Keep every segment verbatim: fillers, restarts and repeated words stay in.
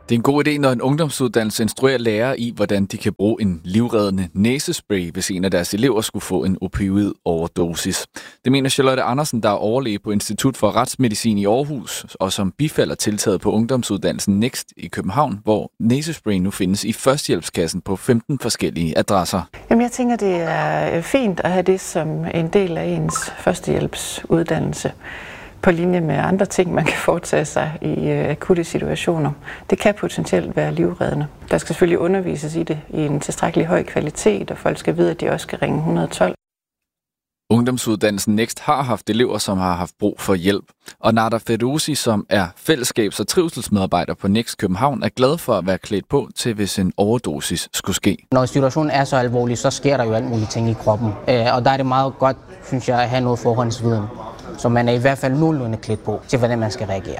Det er en god idé, når en ungdomsuddannelse instruerer lærere i, hvordan de kan bruge en livreddende næsespray, hvis en af deres elever skulle få en opioid-overdosis. Det mener Charlotte Andersen, der er overlæge på Institut for Retsmedicin i Aarhus, og som bifalder tiltaget på ungdomsuddannelsen Next i København, hvor næsespray nu findes i førstehjælpskassen på femten forskellige adresser. Jamen, jeg tænker, det er fint at have det som en del af ens førstehjælpsuddannelse, på linje med andre ting, man kan foretage sig i øh, akutte situationer. Det kan potentielt være livreddende. Der skal selvfølgelig undervises i det i en tilstrækkelig høj kvalitet, og folk skal vide, at de også skal ringe et hundrede og tolv. Ungdomsuddannelsen Next har haft elever, som har haft brug for hjælp. Og Nada Ferdowsi, som er fællesskabs- og trivselsmedarbejder på Next København, er glad for at være klædt på til, hvis en overdosis skulle ske. Når situationen er så alvorlig, så sker der jo alt muligt ting i kroppen. Og der er det meget godt, synes jeg, at have noget forhåndsviden. Så man er i hvert fald nogenlunde klædt på til, hvordan man skal reagere.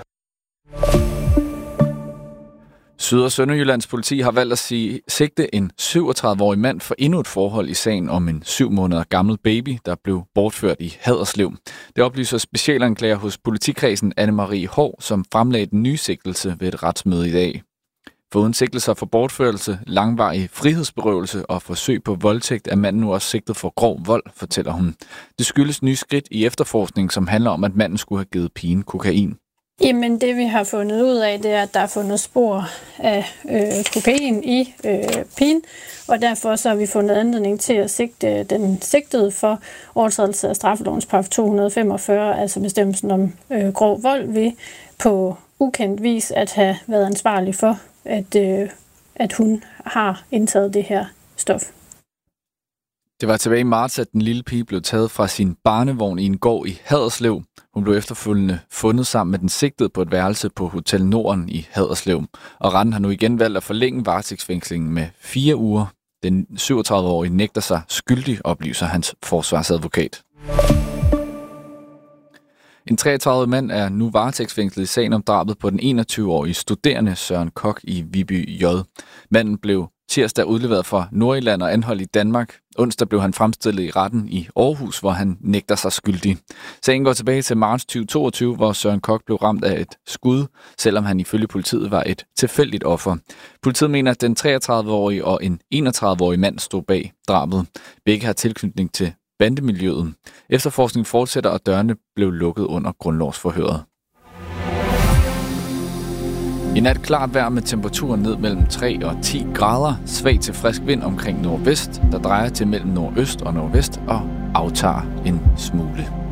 Syd- og Sønderjyllands politi har valgt at sige, sigte en syvogtredive-årig mand for endnu et forhold i sagen om en syv måneder gammel baby, der blev bortført i Haderslev. Det oplyser specialanklager hos politikredsen Anne-Marie Hov, som fremlagde den nye sigtelse ved et retsmøde i dag. Foruden sigtelser for bortførelse, langvarig frihedsberøvelse og forsøg på voldtægt er manden nu også sigtet for grov vold, fortæller hun. Det skyldes nye skridt i efterforskning, som handler om, at manden skulle have givet pigen kokain. Jamen det vi har fundet ud af, det er, at der er fundet spor af øh, kokain i øh, pigen, og derfor så har vi fundet anledning til at sigte den sigtede for overtrædelse af straffelovens paragraf to hundrede og femogfyrre, altså bestemmelsen om øh, grov vold ved på ukendt vis at have været ansvarlig for, at, øh, at hun har indtaget det her stof. Det var tilbage i marts, at den lille pige blev taget fra sin barnevogn i en gård i Haderslev. Hun blev efterfølgende fundet sammen med den sigtede på et værelse på Hotel Norden i Haderslev. Og retten har nu igen valgt at forlænge varetægtsfængslingen med fire uger. Den syvogtredive-årige nægter sig skyldig, oplyser hans forsvarsadvokat. En treogtredive-årig mand er nu varetægtsfængslet i sagen om drabet på den enogtyve-årige studerende Søren Kok i Viby J. Manden blev tirsdag udleveret fra Nordjylland og anholdt i Danmark. Onsdag blev han fremstillet i retten i Aarhus, hvor han nægter sig skyldig. Sagen går tilbage til marts tyve toogtyve, hvor Søren Kok blev ramt af et skud, selvom han ifølge politiet var et tilfældigt offer. Politiet mener, at den treogtredive-årige og en enogtredive-årig mand stod bag drabet. Begge har tilknytning til bandemiljøet. Efterforskningen fortsætter, og dørene blev lukket under grundlovsforhøret. I nat klart vejr med temperaturen ned mellem tre og ti grader. Svag til frisk vind omkring nordvest, der drejer til mellem nordøst og nordvest og aftager en smule.